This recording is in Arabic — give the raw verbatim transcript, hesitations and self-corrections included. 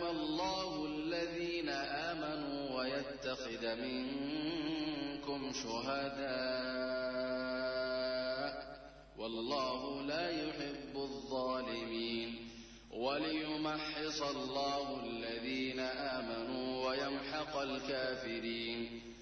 الله الذين آمنوا ويتخذ منكم شهداء والله لا يحب الظالمين وليمحص الله الذين آمنوا ويمحق الكافرين